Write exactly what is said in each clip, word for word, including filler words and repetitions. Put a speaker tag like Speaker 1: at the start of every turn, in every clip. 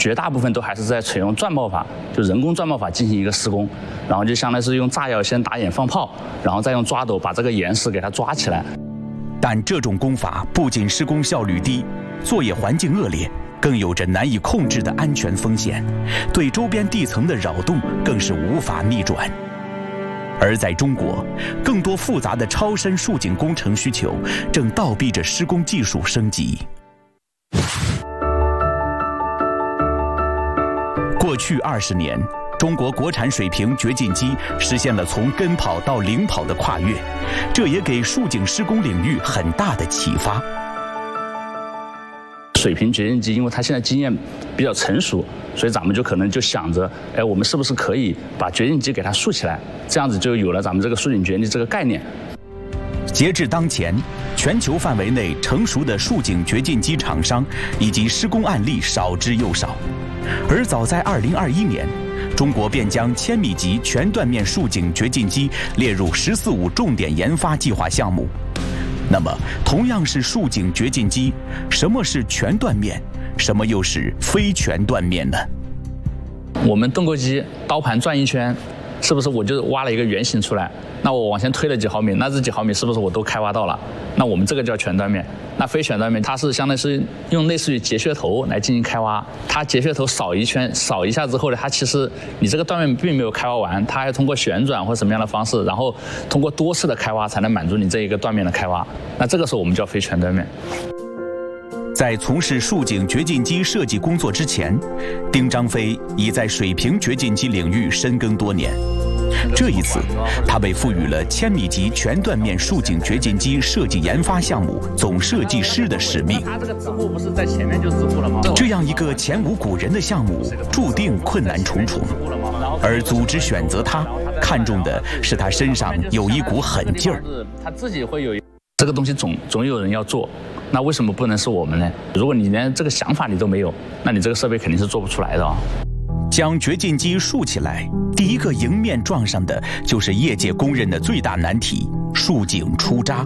Speaker 1: 绝大部分都还是在采用钻爆法，就人工钻爆法进行一个施工，然后就相当于是用炸药先打眼放炮，然后再用抓斗把这个岩石给它抓起来。
Speaker 2: 但这种工法不仅施工效率低，作业环境恶劣，更有着难以控制的安全风险，对周边地层的扰动更是无法逆转。而在中国，更多复杂的超深竖井工程需求正倒逼着施工技术升级。过去二十年，中国国产水平掘进机实现了从跟跑到领跑的跨越，这也给竖井施工领域很大的启发。
Speaker 1: 水平掘进机，因为它现在经验比较成熟，所以咱们就可能就想着，哎，我们是不是可以把掘进机给它竖起来？这样子就有了咱们这个竖井掘进机这个概念。
Speaker 2: 截至当前，全球范围内成熟的竖井掘进机厂商以及施工案例少之又少，而早在二零二一年，中国便将千米级全断面竖井掘进机列入“十四五”重点研发计划项目。那么，同样是竖井掘进机，什么是全断面，什么又是非全断面呢？
Speaker 1: 我们动构机刀盘转一圈，是不是我就挖了一个圆形出来？那我往前推了几毫米，那这几毫米是不是我都开挖到了？那我们这个叫全断面。那非全断面，它是相当于是用类似于截削头来进行开挖，它截削头扫一圈，扫一下之后呢，它其实你这个断面并没有开挖完，它还通过旋转或什么样的方式，然后通过多次的开挖才能满足你这一个断面的开挖。那这个时候我们叫非全断面。
Speaker 2: 在从事竖井掘进机设计工作之前，丁章飞已在水平掘进机领域深耕多年。这一次，他被赋予了千米级全断面竖井掘进机设计研发项目总设计师的使命。
Speaker 1: 他这个支护不是在前面就支护了吗？
Speaker 2: 这样一个前无古人的项目，注定困难重重。而组织选择他，看重的是他身上有一股狠劲儿。
Speaker 1: 他自己会有这个东西总总有人要做，那为什么不能是我们呢？如果你连这个想法你都没有，那你这个设备肯定是做不出来的啊。
Speaker 2: 将掘进机竖起来，第一个迎面撞上的就是业界公认的最大难题——竖井出渣。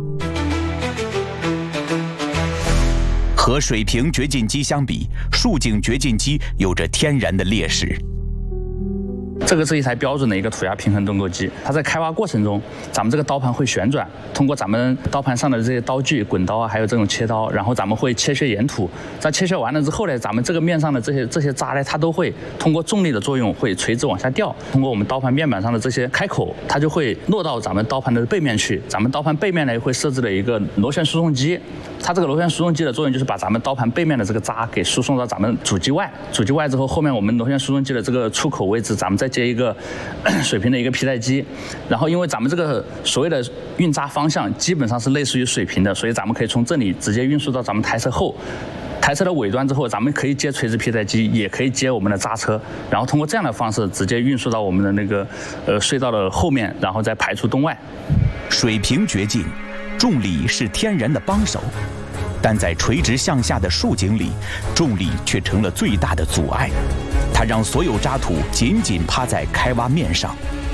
Speaker 2: 和水平掘进机相比，竖井掘进机有着天然的劣势。
Speaker 1: 这个是一台标准的一个土压平衡动构机，它在开挖过程中，咱们这个刀盘会旋转，通过咱们刀盘上的这些刀具、滚刀啊，还有这种切刀，然后咱们会切削岩土。在切削完了之后呢，咱们这个面上的这些这些渣呢，它都会通过重力的作用会垂直往下掉。通过我们刀盘面板上的这些开口，它就会落到咱们刀盘的背面去。咱们刀盘背面呢会设置了一个螺旋输送机，它这个螺旋输送机的作用就是把咱们刀盘背面的这个渣给输送到咱们主机外。主机外之后，后面我们螺旋输送机的这个出口位置，咱们再接一个水平的一个皮带机，然后因为咱们这个所谓的运渣方向基本上是类似于水平的，所以咱们可以从这里直接运输到咱们台车后。台车的尾端之后，咱们可以接垂直皮带机，也可以接我们的渣车，然后通过这样的方式直接运输到我们的那个呃隧道的后面，然后再排出洞外。
Speaker 2: 水平掘进，重力是天然的帮手，但在垂直向下的竖井里，重力却成了最大的阻碍。它让所有渣土紧紧趴在开挖面上。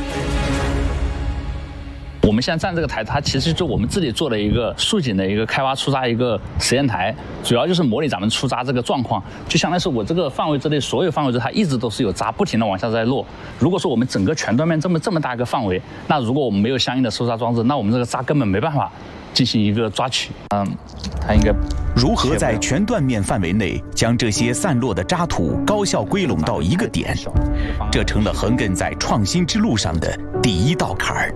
Speaker 1: 我们现在站这个台，它其实就我们自己做的一个竖井的一个开挖出渣一个实验台，主要就是模拟咱们出渣这个状况，就相当于是我这个范围之内所有范围之内，它一直都是有渣不停的往下在落。如果说我们整个全断面这么这么大一个范围，那如果我们没有相应的收渣装置，那我们这个渣根本没办法进行一个抓取。嗯，它应该
Speaker 2: 如何在全断面范围内将这些散落的渣土高效归拢到一个点，这成了横亘在创新之路上的第一道坎儿。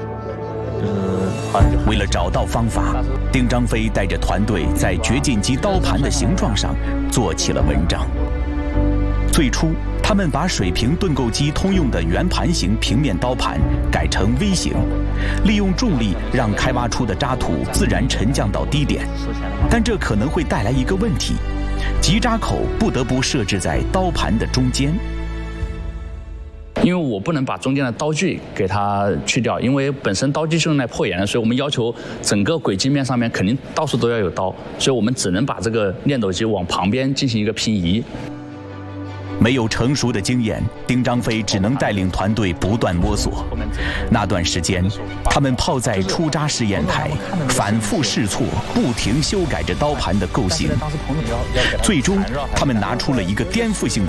Speaker 2: 为了找到方法，丁章飞带着团队在掘进机刀盘的形状上做起了文章。最初，他们把水平盾构机通用的圆盘形平面刀盘改成 V 型，利用重力让开挖出的渣土自然沉降到低点。但这可能会带来一个问题，集渣口不得不设置在刀盘的中间。
Speaker 1: 因为我不能把中间的刀具给它去掉，因为本身刀具是用来破岩的，所以我们要求整个轨迹面上面肯定到处都要有刀，所以我们只能把这个链斗机往旁边进行一个平移。
Speaker 2: 没有成熟的经验，丁章飞只能带领团队不断摸索。那段时间，他们泡在出渣试验台，反复试错，不停修改着刀盘的构型。最终，他们拿出了一个颠覆性的